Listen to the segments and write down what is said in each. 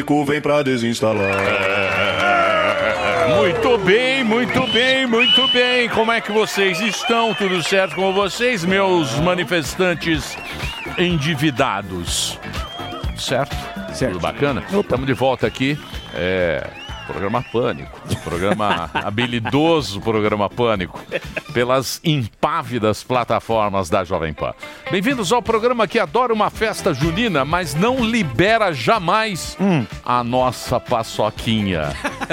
vem pra desinstalar. Muito bem, muito bem, muito bem. Como é que vocês estão? Tudo certo com vocês, meus manifestantes endividados? Certo? Tudo bacana? Estamos de volta aqui. Programa Pânico. Programa habilidoso, programa Pânico. Pelas impávidas plataformas da Jovem Pan. Bem-vindos ao programa que adora uma festa junina, mas não libera jamais a paçoquinha.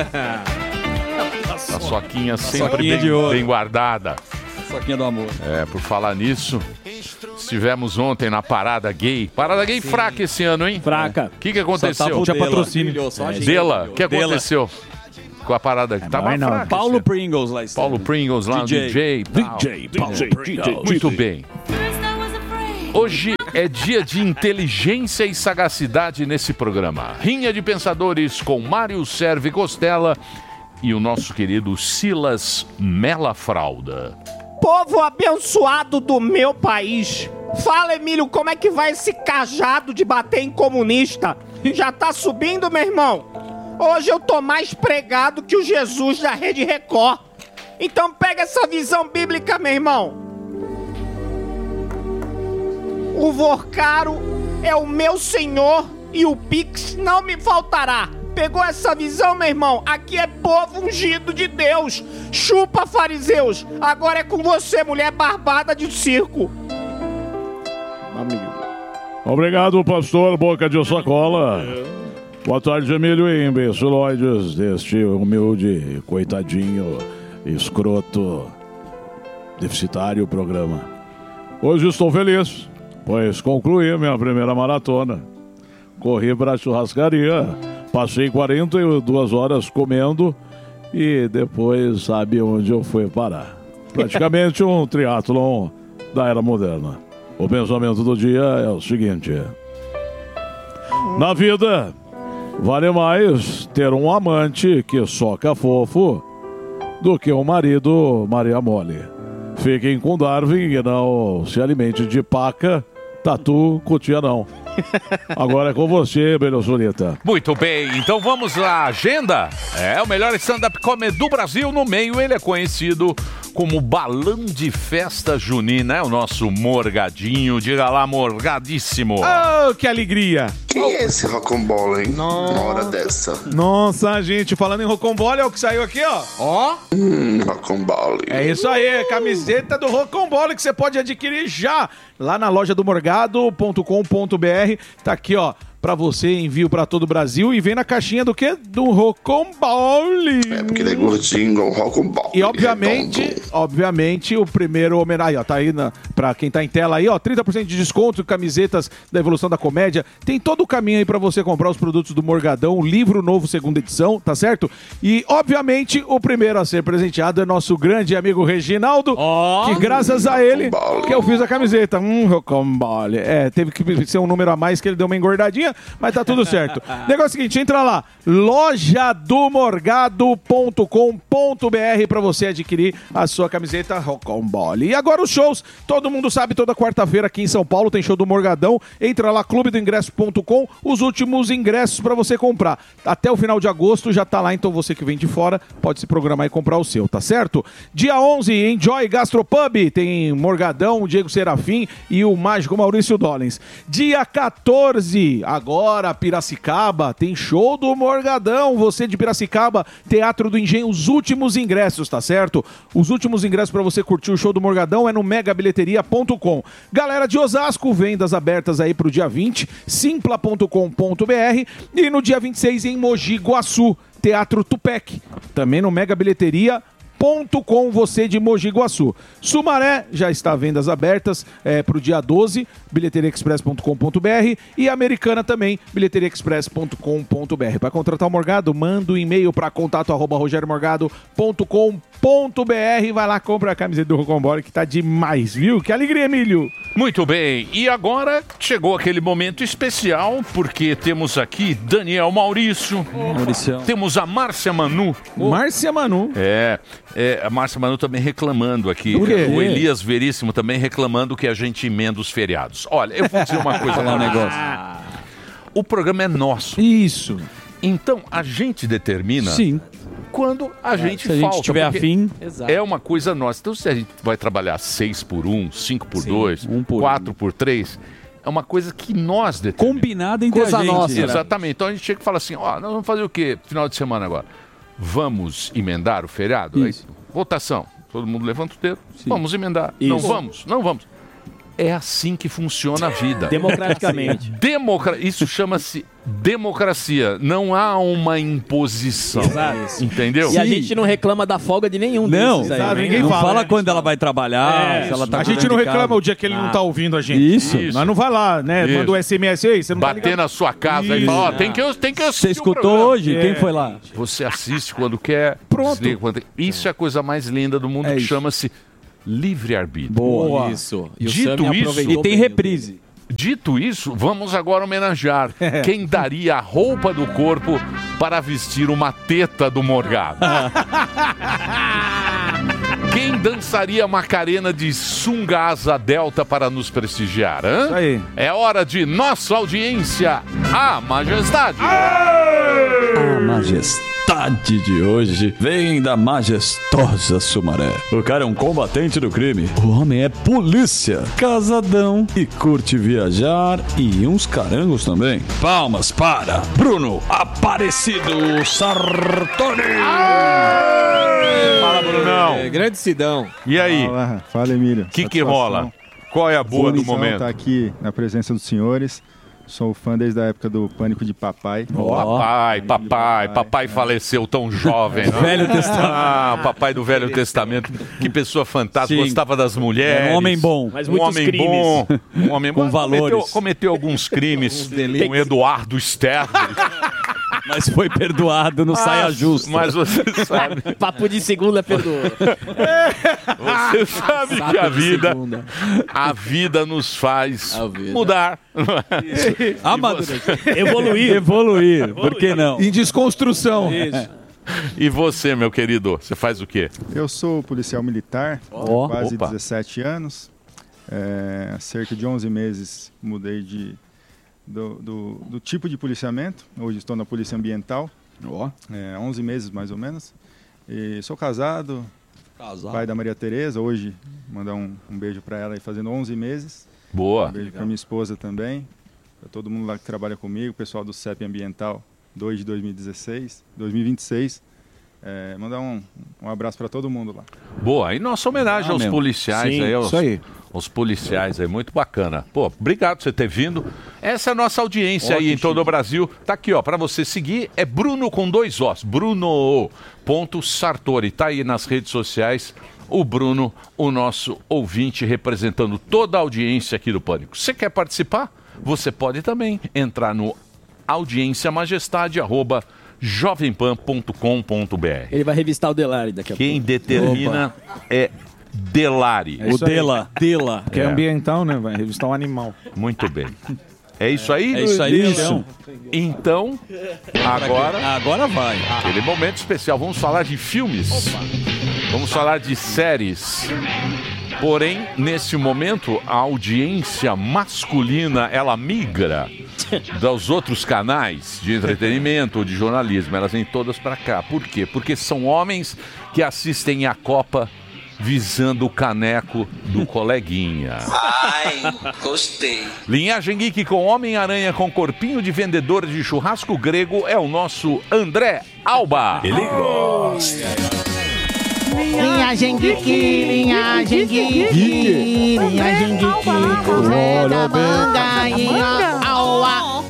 Paçoquinha sempre bem guardada. Paçoquinha do amor. Por falar nisso, estivemos ontem na Parada Gay. Parada Gay fraca esse ano, hein? Fraca. O que aconteceu? Tinha patrocínio. Dela, o que aconteceu com a Parada Gay? Tava fraca. Paulo Pringles lá. Paulo Pringles lá, DJ. Muito bem. Hoje é dia de inteligência e sagacidade nesse programa. Rinha de Pensadores com Mário Serve Costela e o nosso querido Silas Melafralda. Povo abençoado do meu país. Fala, Emílio, como é que vai esse cajado de bater em comunista? Já tá subindo, meu irmão? Hoje eu tô mais pregado que o Jesus da Rede Record. Então pega essa visão bíblica, meu irmão. O Vorcaro é o meu senhor e o Pix não me faltará. Pegou essa visão, meu irmão? Aqui é povo ungido de Deus. Chupa, fariseus. Agora é com você, mulher barbada de circo. Amigo. Obrigado, pastor Boca de Sacola. Boa tarde, Emílio e imbeciloides deste humilde, coitadinho, escroto, deficitário programa. Hoje estou feliz, pois concluí minha primeira maratona. Corri para a churrascaria. Passei 42 horas comendo e depois sabe onde eu fui parar. Praticamente um triatlon da era moderna. O pensamento do dia é o seguinte: na vida, vale mais ter um amante que soca fofo do que um marido Maria Mole. Fiquem com Darwin e não se alimente de paca, tatu, cutia não. Agora é com você, Beliosolita. Muito bem, então vamos à agenda. O melhor stand-up comedy do Brasil. No meio, ele é conhecido como balão de festa junina. É o nosso Morgadinho. Diga lá, Morgadíssimo. Oh, que alegria. Quem é esse rocambole, hein? Uma hora dessa. Nossa, gente, falando em rocambole, é o que saiu aqui, ó. Ó. Rocambole. É isso aí, camiseta do rocambole que você pode adquirir já lá na loja do morgado.com.br. Tá aqui, ó, pra você, envio pra todo o Brasil e vem na caixinha do quê? Do rocambole. Porque ele é gordinho igual rocambole. E obviamente, o primeiro homenagem, ó, tá aí pra quem tá em tela aí, ó, 30% de desconto, camisetas da Evolução da Comédia. Tem todo o caminho aí pra você comprar os produtos do Morgadão, o livro novo, segunda edição, tá certo? E, obviamente, o primeiro a ser presenteado é nosso grande amigo Reginaldo, que graças a ele que eu fiz a camiseta. Rocambole. Teve que ser um número a mais que ele deu uma engordadinha, mas tá tudo certo. Negócio é o seguinte, entra lá, lojadomorgado.com.br pra você adquirir a sua camiseta Rocambole. E agora os shows, todo mundo sabe, toda quarta-feira aqui em São Paulo tem show do Morgadão. Entra lá, clubedoingresso.com, os últimos ingressos pra você comprar. Até o final de agosto já tá lá, então você que vem de fora pode se programar e comprar o seu, tá certo? Dia 11, Enjoy Gastropub, tem Morgadão, Diego Serafim e o mágico Maurício Dollens. Dia 14, agora Piracicaba, tem show do Morgadão. Você de Piracicaba, Teatro do Engenho, os últimos ingressos, tá certo? Os últimos ingressos pra você curtir o show do Morgadão é no megabilheteria.com. Galera de Osasco, vendas abertas aí pro dia 20, simpla.com.br, e no dia 26 em Mogi Guaçu, Teatro Tupec, também no megabilheteria.com, você de Mogi Guaçu. Sumaré já está vendas abertas para o dia 12, bilheteriaexpress.com.br, e Americana também, bilheteriaexpress.com.br. Para contratar o Morgado, manda um e-mail para contato@rogeriomorgado.com.br. Vai lá, compra a camiseta do Rocambole que tá demais, viu? Que alegria, Emílio! Muito bem, e agora chegou aquele momento especial, porque temos aqui Daniel Maurício, temos a Márcia Manu. Márcia Manu. A Márcia Manu também reclamando aqui. O Elias Veríssimo também reclamando que a gente emenda os feriados. Olha, eu vou dizer uma coisa lá, negócio. O programa é nosso. Isso. Então, a gente determina Sim. quando a gente se a gente falta. tiver porque afim. É uma coisa nossa. Então, se a gente vai trabalhar 6 por 1, 5 por 2, 4 por 3, é uma coisa que nós determinamos. Combinada entre a gente. Exatamente. Então, a gente chega e fala assim, ó, nós vamos fazer o quê final de semana agora? Vamos emendar o feriado? Aí, votação. Todo mundo levanta o dedo. Vamos emendar. Isso. Não vamos? Não vamos. É assim que funciona a vida. Democraticamente. Isso chama-se democracia. Não há uma imposição. Exato. Entendeu? E a gente não reclama da folga de nenhum Não, desses aí. ninguém não fala, fala né? quando ela vai trabalhar, se ela tá a gente cuidando não de reclama casa. o dia que ele não tá ouvindo a gente. Isso. Nós não vai lá, né? Isso. Manda o SMS aí, você não tá Bater ligado. na sua casa e falar, ó, tem que assistir Você o escutou programa. hoje? Quem foi lá? Você assiste quando quer. Pronto. Desliga quando... Isso é a coisa mais linda do mundo, que chama-se livre-arbítrio. Boa. Isso. Dito isso, E tem reprise. Dito isso, vamos agora homenagear quem daria a roupa do corpo para vestir uma teta do Morgado. Quem dançaria Macarena de sunga asa delta para nos prestigiar? Hã? Isso aí. É hora de nossa audiência, a majestade. A majestade de hoje vem da majestosa Sumaré. O cara é um combatente do crime. O homem é polícia, casadão e curte viajar e uns carangos também. Palmas para Bruno Aparecido Sartori. Fala, Brunão. Grande Sidão. E aí, Fala, Emílio. o que rola? Qual é a boa do momento? Tá aqui na presença dos senhores. Sou fã desde a época do Pânico de Papai. Papai faleceu tão jovem. Não? Velho Testamento. Ah, papai do Velho Testamento. Que pessoa fantástica, Sim. gostava das mulheres. É um homem bom. Mas Um muitos homem crimes. bom. Um homem Com bom. valores. Cometeu alguns crimes com Eduardo Sterling. Mas foi perdoado no saia justa. Mas você sabe. Papo de segunda perdoa. Você sabe que a vida nos faz mudar. Evoluir. Por que não? Em desconstrução. E você, meu querido, você faz o quê? Eu sou policial militar, Ó. quase Opa. 17 anos. Há cerca de 11 meses mudei do tipo de policiamento. Hoje estou na Polícia Ambiental. 11 meses mais ou menos. E sou casado, pai da Maria Tereza. Hoje, mandar um beijo para ela aí, fazendo 11 meses. Boa. Um beijo para minha esposa também. Para todo mundo lá que trabalha comigo, pessoal do CEP Ambiental 2 de 2026. Mandar um abraço para todo mundo lá. Boa, e nossa homenagem aos mesmo. policiais Sim, aí, isso aí. aos policiais aí, muito bacana. Pô, obrigado por você ter vindo. Essa é a nossa audiência aí em todo o Brasil. Tá aqui, ó, para você seguir, é Bruno com 2 Os, Bruno.Sartori, tá aí nas redes sociais. O Bruno, o nosso ouvinte, representando toda a audiência aqui do Pânico. Você quer participar? Você pode também entrar no audiênciamajestádio@jovempan.com.br. Ele vai revistar o Delari daqui a pouco. Quem determina é Delari. É isso aí. Dela. Que é ambiental, né? Vai revistar um animal. Muito bem. É isso aí? É isso aí, Isso. então. Então, Agora vai. aquele momento especial. Vamos falar de filmes. Vamos falar de séries. Porém, nesse momento, a audiência masculina, ela migra dos outros canais de entretenimento ou de jornalismo. Elas vêm todas para cá. Por quê? Porque são homens que assistem à Copa visando o caneco do coleguinha. Ai, gostei. Linhagem Geek com Homem-Aranha com corpinho de vendedor de churrasco grego é o nosso André Alba. Ele Linhagem Geek, linhagem Geek, linhagem Geek, com Zé da Manga e Aua.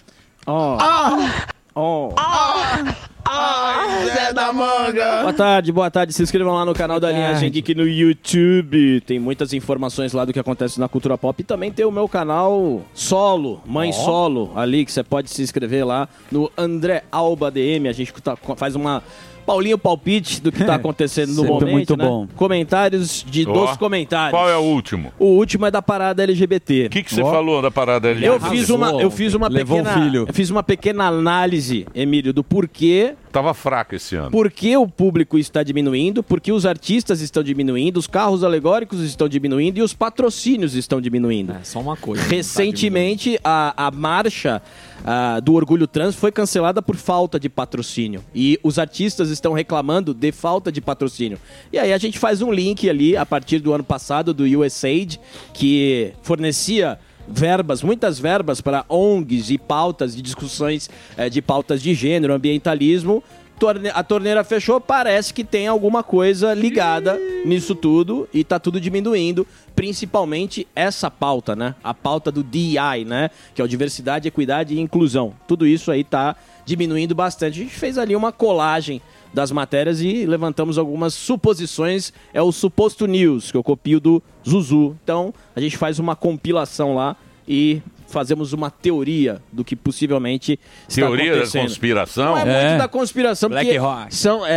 Zé da Manga. Boa tarde. Se inscrevam lá no canal da Linhagem Geek no YouTube. Tem muitas informações lá do que acontece na cultura pop. E também tem o meu canal solo, Mãe Solo, ali que você pode se inscrever lá no André Alba DM. A gente faz uma Paulinho palpite do que tá acontecendo no Sempre momento, muito né? bom. Comentários dos comentários. Qual é o último? O último é da parada LGBT. O que você falou da parada ali? Eu fiz uma Levou pequena, um filho. eu fiz uma pequena análise, Emílio, do porquê Tava fraco esse ano. Porque o público está diminuindo, porque os artistas estão diminuindo, os carros alegóricos estão diminuindo e os patrocínios estão diminuindo. Só uma coisa. Recentemente, a marcha do Orgulho Trans foi cancelada por falta de patrocínio. E os artistas estão reclamando de falta de patrocínio. E aí a gente faz um link ali, a partir do ano passado, do USAID, que fornecia muitas verbas para ONGs e pautas de discussões de pautas de gênero, ambientalismo. A torneira fechou, parece que tem alguma coisa ligada nisso tudo e tá tudo diminuindo, principalmente essa pauta, né? A pauta do DEI, né? Que é o diversidade, equidade e inclusão. Tudo isso aí tá diminuindo bastante. A gente fez ali uma colagem das matérias e levantamos algumas suposições. É o Suposto News, que eu copio do Zuzu. Então, a gente faz uma compilação lá e fazemos uma teoria do que possivelmente está Teoria acontecendo. da conspiração? Não é muito da conspiração, Black porque Rock.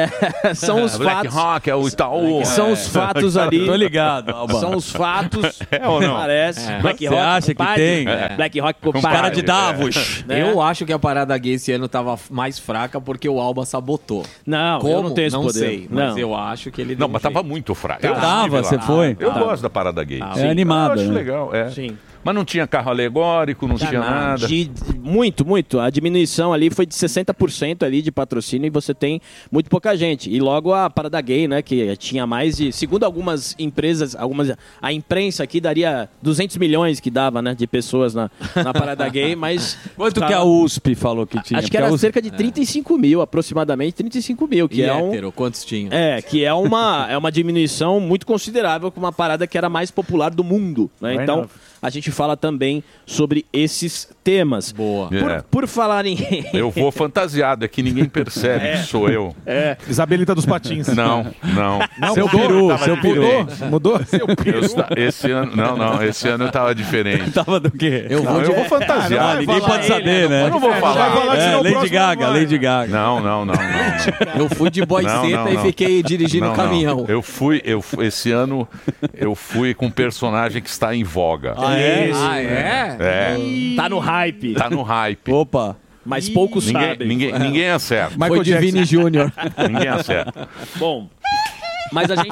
são os Black fatos. Rock é o Itaú. São os fatos ali. Tô ligado, Alba. São os fatos. É ou não? Parece. Black Rock, acha que compadre. tem? Black Rock, Com compadre. cara de Davos. Né? Eu acho que a parada gay esse ano tava mais fraca porque o Alba sabotou. Não, como? eu não tenho esse não poder. sei, mas Não. eu acho que ele Não, deu mas um jeito. tava muito fraco. Tava, estive lá. você foi? Eu Tava. gosto da parada gay. É animada, Eu acho né? legal, é. Sim. Mas não tinha carro alegórico, não tinha nada. Muito. A diminuição ali foi de 60% ali de patrocínio e você tem muito pouca gente. E logo a parada gay, né, que tinha mais de... Segundo algumas empresas, a imprensa aqui daria 200 milhões que dava, né, de pessoas na parada gay, mas... Quanto que a USP falou que tinha? Acho que Porque a era USP cerca de 35 mil, aproximadamente 35 mil, que E é hétero, quantos tinham? que é uma diminuição muito considerável com uma parada que era mais popular do mundo, né? Right Então, enough. a gente fala também sobre esses temas. Boa. Por falar em... Eu vou fantasiado, é que ninguém percebe que sou eu. Isabelita dos Patins. Não. Seu Esse ano peru, tava seu peru. diferente. Mudou? Seu Esse ano, esse ano eu tava diferente. Tava do quê? Eu vou fantasiado. Ninguém pode saber, né? Eu não vou falar. Lady Gaga, Lady Gaga. Não. Eu fui de boy seta e fiquei dirigindo o caminhão. Eu fui, esse ano, eu fui com um personagem que está em voga. É. Tá no hype. Tá no hype. Opa. Mas poucos sabem. Ninguém acerta. Foi de Vini Júnior. Ninguém acerta. Bom, mas a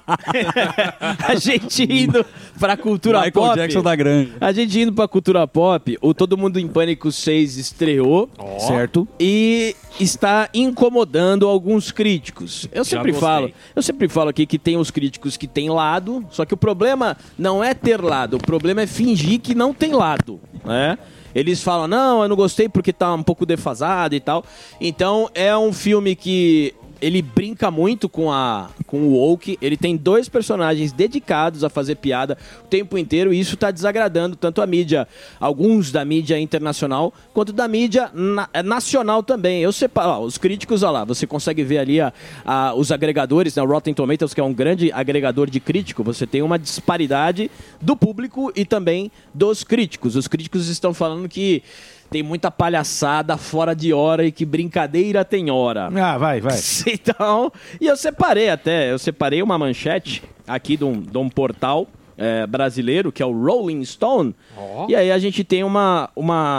gente indo pra cultura Michael pop. Jackson da Grande. A gente indo pra cultura pop, o Todo Mundo em Pânico 6 estreou. Certo. E está incomodando alguns críticos. Eu sempre falo aqui que tem os críticos que têm lado, só que o problema não é ter lado, o problema é fingir que não tem lado, né? Eles falam, não, eu não gostei porque tá um pouco defasado e tal. Então, é um filme que ele brinca muito com o woke. Ele tem 2 personagens dedicados a fazer piada o tempo inteiro. E isso tá desagradando tanto a mídia, alguns da mídia internacional, quanto da mídia nacional também. Eu separo, os críticos, olha lá, você consegue ver ali os agregadores, né, o Rotten Tomatoes, que é um grande agregador de crítico. Você tem uma disparidade do público e também dos críticos. Os críticos estão falando que tem muita palhaçada fora de hora e que brincadeira tem hora. Ah, vai. Então, e eu separei uma manchete aqui de um portal brasileiro, que é o Rolling Stone. E aí a gente tem uma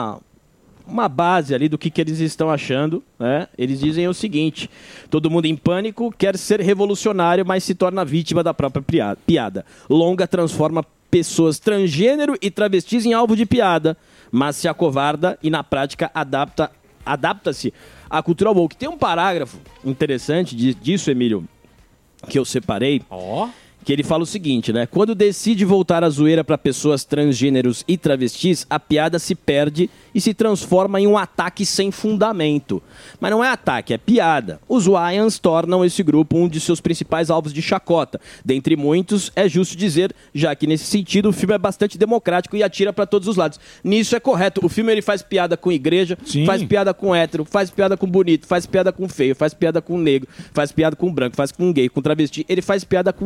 base ali do que eles estão achando, né? Eles dizem o seguinte: todo mundo em pânico quer ser revolucionário, mas se torna vítima da própria piada. Longa transforma pessoas transgênero e travestis em alvo de piada, mas se acovarda e na prática adapta-se à cultura woke. Tem um parágrafo interessante disso, Emílio, que eu separei, que ele fala o seguinte, né? Quando decide voltar a zoeira para pessoas transgêneros e travestis, a piada se perde e se transforma em um ataque sem fundamento. Mas não é ataque, é piada. Os Wyans tornam esse grupo um de seus principais alvos de chacota. Dentre muitos, é justo dizer, já que nesse sentido o filme é bastante democrático e atira para todos os lados. Nisso é correto. O filme ele faz piada com igreja, faz piada com hétero, faz piada com bonito, faz piada com feio, faz piada com negro, faz piada com branco, faz com gay, com travesti. Ele faz piada com todo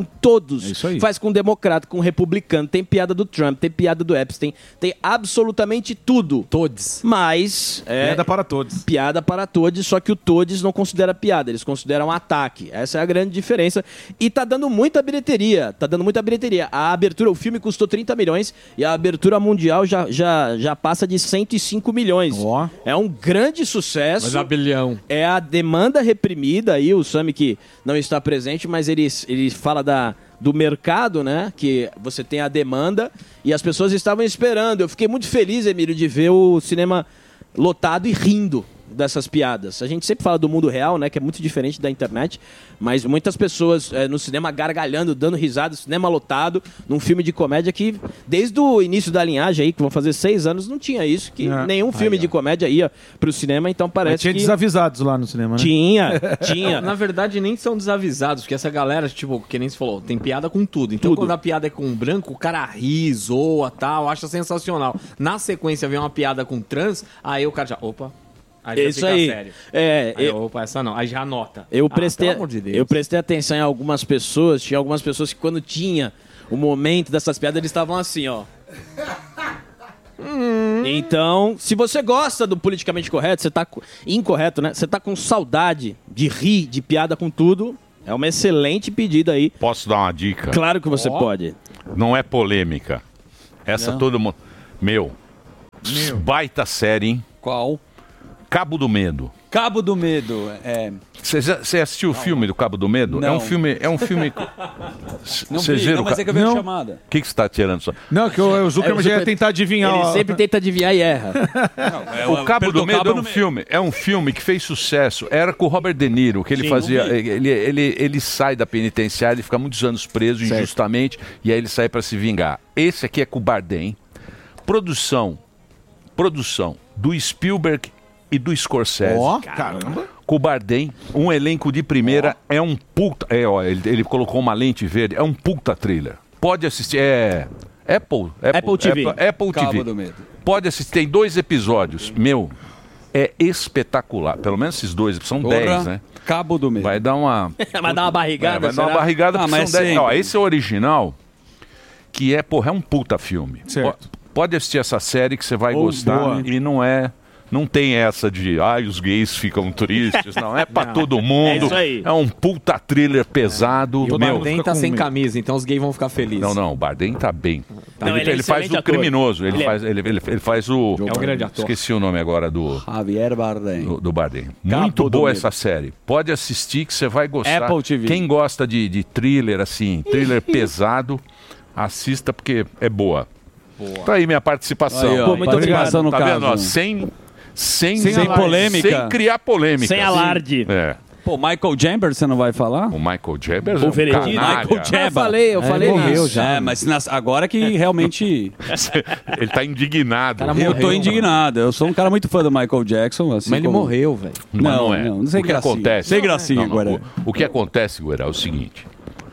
todos. É isso aí. Faz com democrata, com republicano, tem piada do Trump, tem piada do Epstein, tem absolutamente tudo. Todos. Mas... Piada para todos. Piada para todos, só que o todos não considera piada, eles consideram ataque. Essa é a grande diferença. E tá dando muita bilheteria, A abertura, o filme custou 30 milhões e a abertura mundial já passa de 105 milhões. É um grande sucesso. Mas bilhão. É a demanda reprimida aí, o Sami que não está presente, mas ele fala do mercado, né? Que você tem a demanda e as pessoas estavam esperando. Eu fiquei muito feliz, Emílio, de ver o cinema lotado e rindo dessas piadas. A gente sempre fala do mundo real, né? Que é muito diferente da internet, mas muitas pessoas no cinema gargalhando, dando risada, cinema lotado, num filme de comédia que, desde o início da linhagem aí, que vão fazer 6 anos, não tinha isso, que nenhum filme de comédia ia pro cinema, então parece Mas tinha que... desavisados lá no cinema, né? Tinha. Na verdade, nem são desavisados, porque essa galera, tipo, que nem se falou, tem piada com tudo. Então, quando a piada é com branco, o cara ri, zoa, tal, acha sensacional. Na sequência, vem uma piada com trans, aí o cara já... Opa... Aí já isso fica aí. Sério. Opa, essa não. Aí já anota. Eu prestei, pelo amor de Deus. eu prestei atenção em algumas pessoas. Tinha algumas pessoas que quando tinha o momento dessas piadas, eles estavam assim, ó. Então, se você gosta do politicamente correto, você tá incorreto, né? Você tá com saudade de rir, de piada com tudo, é uma excelente pedida aí. Posso dar uma dica? Claro que você pode. Não é polêmica. Essa Não. todo mundo... Meu. Baita série, hein? Qual? Cabo do Medo. Cabo do Medo. Você assistiu o filme do Cabo do Medo? Não. É um filme... Não Cês vi, viram não, mas é que eu vi a chamada. O que você está tirando? Não, que o Zuckerman já ia tentar adivinhar. Ele sempre tenta adivinhar e erra. O Cabo do Medo é um filme que fez sucesso. Era com o Robert De Niro, que ele Sim, fazia... não vi. Ele sai da penitenciária, ele fica muitos anos preso injustamente, e aí ele sai para se vingar. Esse aqui é com o Bardem. Produção do Spielberg e do Scorsese. Caramba. Com o Bardem, um elenco de primeira, é um puta... ele colocou uma lente verde, é um puta thriller. Pode assistir, Apple TV. Apple Cabo TV. do Medo. Pode assistir, tem 2 episódios. Meu, é espetacular. Pelo menos esses 2, são 10, né? Cabo do Medo. Vai dar uma... Vai dar uma barrigada, vai dar uma será? barrigada, porque mas são 10. sempre. Ó, esse é o original, que é um puta filme. Certo. Pode assistir essa série que você vai gostar. boa. E não tem essa de, os gays ficam tristes. Não, é pra todo mundo. É isso aí. É um puta thriller pesado. E o Meu, Bardem tá sem camisa, então os gays vão ficar felizes. não, o Bardem tá bem. Não, ele é ele faz excelente o ator. criminoso. Ele Ele faz o... É um grande ator. Esqueci o nome agora do Javier Bardem. Bardem. Cabo Muito do boa Medo. essa série. Pode assistir que você vai gostar. Apple TV. Quem gosta de thriller, assim, thriller pesado, assista porque é boa. Tá aí minha participação. Aí, ó, Pô, muito participação no Tá caso. vendo? Ó, sem polêmica. Sem criar polêmica. Sem alarde. É. Pô, Michael Chambers, você não vai falar? O Michael Chambers O é um veredito. canalha. Michael Chambers. Eu falei morreu nisso. já. Mas agora que realmente Ele tá indignado. eu tô indignado. Eu sou um cara muito fã do Michael Jackson. Assim Mas ele como- morreu, velho. Mas Não, é. não sei O que gracinha. acontece? Sem gracinha agora. O que acontece, Guerra, é o seguinte.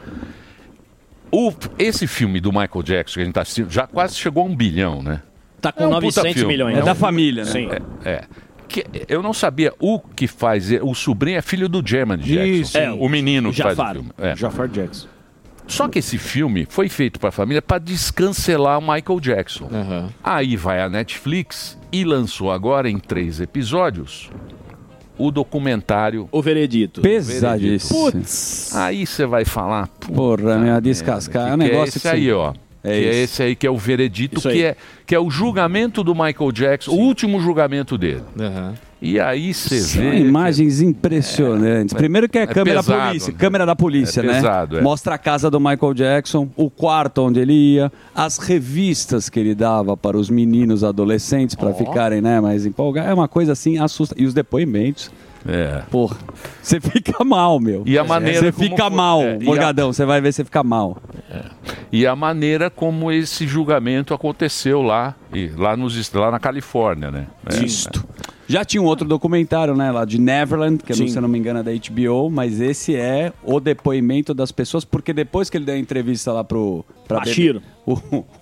Esse filme do Michael Jackson que a gente tá assistindo já quase chegou a 1 bilhão, né? Tá com É um puta 900 filme. milhões. É da família, né? Sim. Eu não sabia o que faz. O sobrinho é filho do Jermaine Jackson. Isso. O menino que faz o Jafar. filme. Jafar Jackson. Só que esse filme foi feito para a família para descancelar o Michael Jackson. Aí vai a Netflix e lançou agora em 3 episódios o documentário O veredito. Pesadíssimo. Aí você vai falar, Porra, minha descascar. É um que negócio esse que aí, ó. É que é isso. esse aí que é o veredito, Isso aí. que é o julgamento do Michael Jackson, o último julgamento dele. E aí você São vê. imagens impressionantes. Primeiro que é câmera pesado, polícia, né? câmera da polícia, É né? pesado, é. Mostra a casa do Michael Jackson, o quarto onde ele ia, as revistas que ele dava para os meninos adolescentes para ficarem, né, mais empolgados. É uma coisa assim assustadora. E os depoimentos. É. Porra, você fica mal, meu. E a maneira Você como fica foi- mal, é, e Morgadão, você vai ver, você fica mal. E a maneira como esse julgamento aconteceu lá na Califórnia, né? Isto. Já tinha um outro documentário, né, lá de Neverland, que se eu não me engano é da HBO, mas esse é o depoimento das pessoas, porque depois que ele deu a entrevista lá pra Bashir.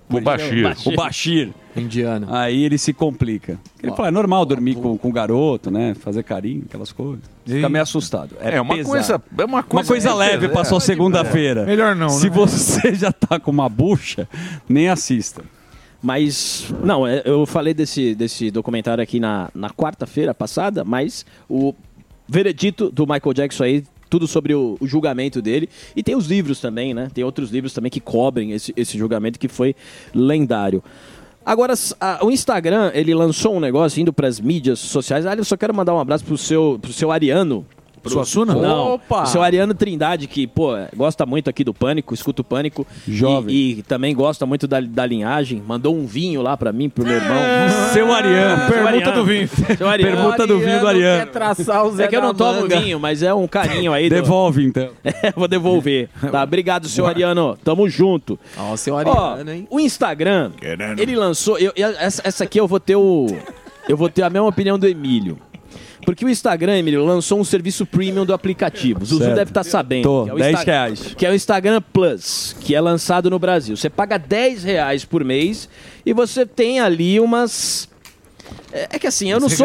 O Bashir. O Bashir. Indiano. Aí ele se complica. Ele fala, é normal dormir com o garoto, né? Fazer carinho, aquelas coisas. Fica meio assustado. É uma pesado. coisa... É uma coisa leve, passou segunda-feira. Melhor não, Se né? você já tá com uma bucha, nem assista. Mas, não, eu falei desse documentário aqui na quarta-feira passada, mas o veredito do Michael Jackson aí, tudo sobre o julgamento dele. E tem os livros também, né? Tem outros livros também que cobrem esse julgamento que foi lendário. Agora, o Instagram, ele lançou um negócio indo para as mídias sociais. Eu só quero mandar um abraço pro seu Ariano. Suassuna? Não, Opa! o seu Ariano Trindade, que, gosta muito aqui do Pânico, escuta o Pânico. Jovem. E também gosta muito da linhagem. Mandou um vinho lá pra mim, pro meu irmão. Seu Ariano. Permuta do vinho. Seu Ariano. Permuta do vinho do Ariano. Quer traçar o Zé É que eu não da tomo Manga. vinho, mas é um carinho aí. Devolve, então. Vou devolver. Tá, obrigado, seu Ariano. Tamo junto. Ó, seu Ariano, hein? O Instagram, ele lançou... Essa aqui eu vou ter a mesma opinião do Emílio. Porque o Instagram, Emílio, lançou um serviço premium do aplicativo. Zuzu Certo. deve estar sabendo. Tô, R$10. Que é o Instagram Plus, que é lançado no Brasil. Você paga R$10 por mês e você tem ali umas... É que assim, eu não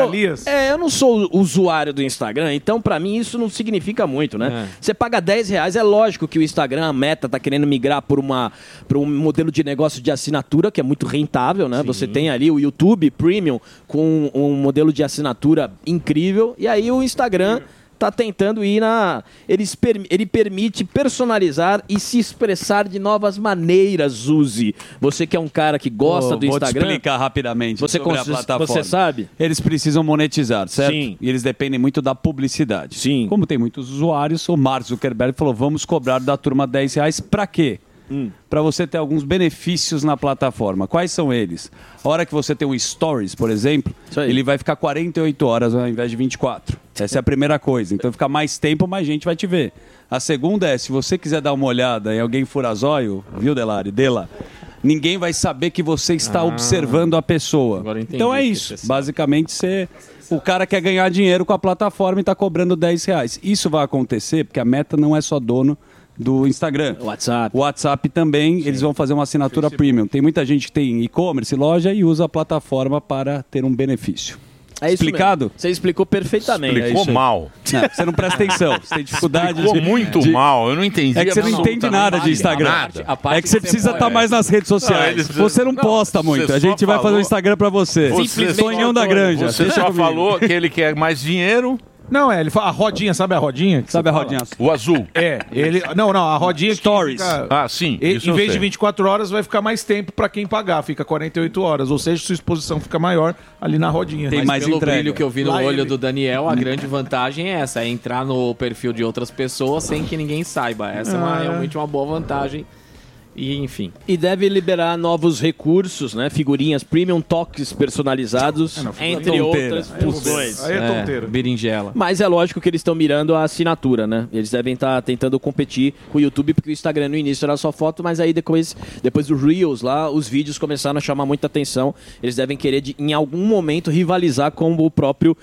sou usuário do Instagram, então pra mim isso não significa muito, né? Você paga R$10, é lógico que o Instagram, a Meta, tá querendo migrar por um modelo de negócio de assinatura, que é muito rentável, né? Sim. Você tem ali o YouTube Premium com um modelo de assinatura incrível, e aí o Instagram tá tentando ir ele permite personalizar e se expressar de novas maneiras, Zuzi. Você que é um cara que gosta do Instagram... Vou te explicar rapidamente sobre a plataforma. Você sabe? Eles precisam monetizar, certo? Sim. E eles dependem muito da publicidade. Sim. Como tem muitos usuários, o Mark Zuckerberg falou, vamos cobrar da turma R$10 pra quê? Para você ter alguns benefícios na plataforma. Quais são eles? A hora que você tem um Stories, por exemplo, ele vai ficar 48 horas ao invés de 24. Essa é a primeira coisa. Então fica mais tempo, mais gente vai te ver. A segunda é, se você quiser dar uma olhada em alguém furazóio, viu, Delari? Dela. Ninguém vai saber que você está observando a pessoa. Agora eu entendi Então é o que isso. você Basicamente, o cara quer ganhar dinheiro com a plataforma e está cobrando R$10. Isso vai acontecer porque a Meta não é só dono do Instagram. WhatsApp. O WhatsApp também, eles vão fazer uma assinatura premium. Tem muita gente que tem e-commerce, loja e usa a plataforma para ter um benefício. É isso Explicado? mesmo. Você explicou perfeitamente. Explicou mal. Não, você não presta atenção. Você tem dificuldade Explicou muito mal. Eu não entendi. É que você não entende nada de Instagram. É que você precisa estar mais nas redes sociais. Você não posta muito. A gente vai fazer um Instagram para você. Sonhão da Granja. Você só falou que ele quer mais dinheiro. Não, ele fala a rodinha, sabe a rodinha? Sabe a rodinha? O azul. Ele... Não, a rodinha... Stories. Sim. Em vez de 24 horas, vai ficar mais tempo pra quem pagar. Fica 48 horas. Ou seja, sua exposição fica maior ali na rodinha. Tem mais pelo brilho que eu vi no Lá olho do Daniel, a grande vantagem é essa. É entrar no perfil de outras pessoas sem que ninguém saiba. Essa é realmente uma boa vantagem. E, enfim. E deve liberar novos recursos, né? Figurinhas premium, toques personalizados, entre outras funções. Aí é tonteira. Berinjela. Mas é lógico que eles estão mirando a assinatura, né? Eles devem estar tentando competir com o YouTube, porque o Instagram no início era só foto, mas aí depois do Reels lá, os vídeos começaram a chamar muita atenção. Eles devem querer, em algum momento, rivalizar com o próprio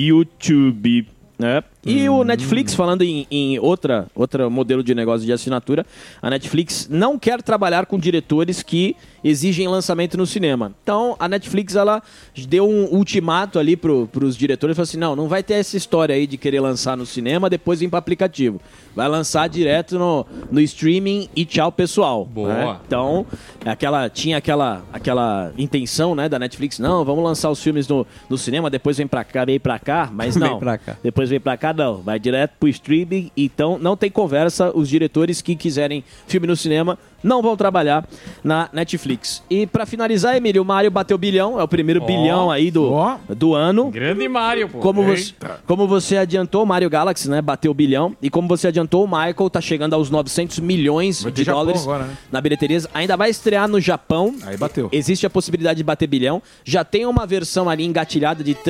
YouTube. Né? E o Netflix, falando em outra modelo de negócio de assinatura, a Netflix não quer trabalhar com diretores que exigem lançamento no cinema. Então, a Netflix, ela deu um ultimato ali pros diretores, falou assim, não vai ter essa história aí de querer lançar no cinema, depois vir para aplicativo. Vai lançar direto no streaming e tchau, pessoal. Boa. Né? Então, tinha aquela intenção, né, da Netflix, não, vamos lançar os filmes no cinema, depois vem pra cá, mas não. Depois vem pra cá, não. Vai direto pro streaming, então não tem conversa. Os diretores que quiserem filme no cinema não vão trabalhar na Netflix. E pra finalizar, Emílio, o Mario bateu bilhão, é o primeiro bilhão aí do ano. Grande Mario, pô. Como você adiantou, o Mario Galaxy, né, bateu o bilhão. E como você adiantou, o Michael tá chegando aos 900 milhões de dólares agora, né? na bilheteria. Ainda vai estrear no Japão. Aí bateu. Existe a possibilidade de bater bilhão. Já tem uma versão ali engatilhada de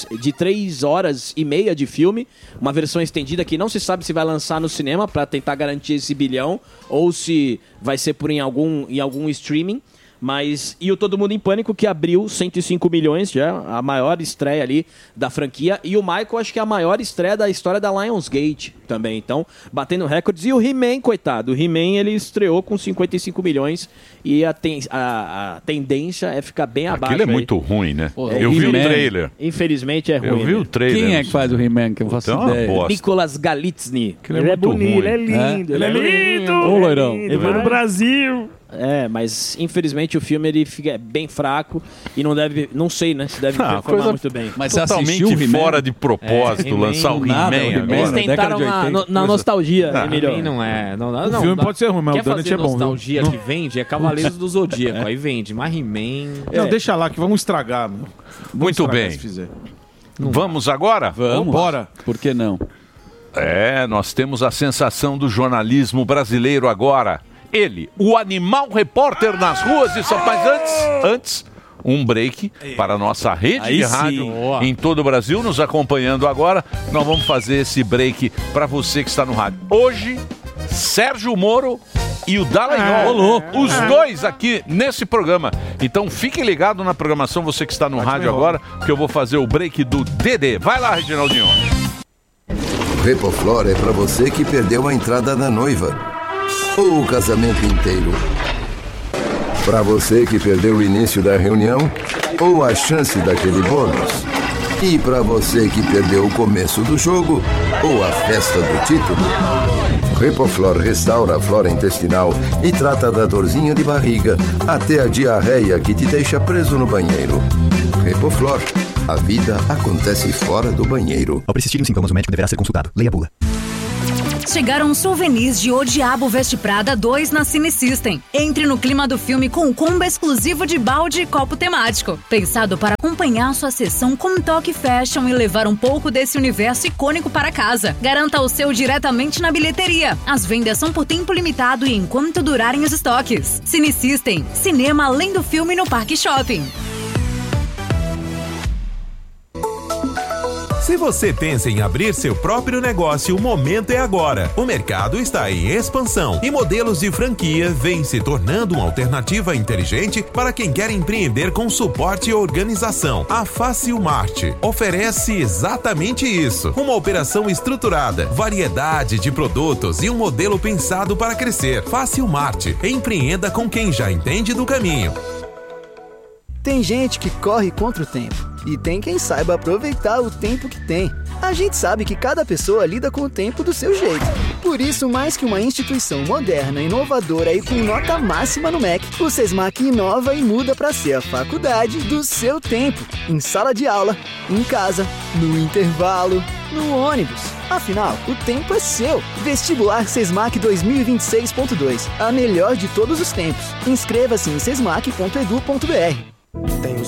3 horas e meia de filme. Uma versão estendida que não se sabe se vai lançar no cinema para tentar garantir esse bilhão ou se vai ser em algum streaming. Mas, e o Todo Mundo em Pânico, que abriu 105 milhões, já a maior estreia ali da franquia. E o Michael, acho que é a maior estreia da história da Lionsgate também. Então, batendo recordes. E o He-Man, coitado. O He-Man, ele estreou com 55 milhões. E a tendência é ficar bem abaixo. Aquilo é muito ruim, né? Eu vi o trailer. Infelizmente é ruim. Eu vi o trailer. Quem é que faz o He-Man? Que eu faço ideia. Nicolas Galitzny. Ele é bonito, ele é lindo. Ele é lindo. Ô, loirão. Ele veio no Brasil. Mas infelizmente o filme ele fica bem fraco e não sei, né, se deve performar muito bem. Mas totalmente fora de propósito lançar o He-Man agora. Eles tentaram na nostalgia, Emílio. O filme pode ser ruim, mas o Donut é bom. Nostalgia que vende é Cavaleiros do Zodíaco, aí vende, mas He-Man... Não, deixa lá que vamos estragar, meu. Muito bem. Vamos agora? Vamos. Bora. Por que não? Nós temos a sensação do jornalismo brasileiro agora. Ele, o animal repórter nas ruas de São Paulo. Mas antes, um break para a nossa rede de rádio em todo o Brasil, nos acompanhando agora. Nós vamos fazer esse break para você que está no rádio. Hoje, Sérgio Moro e o Dallagnol, os dois aqui nesse programa. Então fique ligado na programação, você que está no rádio agora, que eu vou fazer o break do Dedê. Vai lá, Reginaldinho. Repoflor é para você que perdeu a entrada da noiva ou o casamento inteiro. Para você que perdeu o início da reunião ou a chance daquele bônus. E para você que perdeu o começo do jogo ou a festa do título. Repoflor restaura a flora intestinal e trata da dorzinha de barriga até a diarreia que te deixa preso no banheiro. Repoflor, a vida acontece fora do banheiro. Ao persistirem os sintomas, o médico deverá ser consultado. Leia a bula. Chegaram souvenirs de O Diabo Veste Prada 2 na Cine System. Entre no clima do filme com um combo exclusivo de balde e copo temático. Pensado para acompanhar sua sessão com um toque fashion e levar um pouco desse universo icônico para casa. Garanta o seu diretamente na bilheteria. As vendas são por tempo limitado e enquanto durarem os estoques. Cine System. Cinema além do filme no Parque Shopping. Se você pensa em abrir seu próprio negócio, o momento é agora. O mercado está em expansão e modelos de franquia vêm se tornando uma alternativa inteligente para quem quer empreender com suporte e organização. A Facilmart oferece exatamente isso. Uma operação estruturada, variedade de produtos e um modelo pensado para crescer. Facilmart. Empreenda com quem já entende do caminho. Tem gente que corre contra o tempo e tem quem saiba aproveitar o tempo que tem. A gente sabe que cada pessoa lida com o tempo do seu jeito. Por isso, mais que uma instituição moderna, inovadora e com nota máxima no MEC, o Sesmac inova e muda para ser a faculdade do seu tempo. Em sala de aula, em casa, no intervalo, no ônibus. Afinal, o tempo é seu. Vestibular Sesmac 2026.2. A melhor de todos os tempos. Inscreva-se em sesmac.edu.br.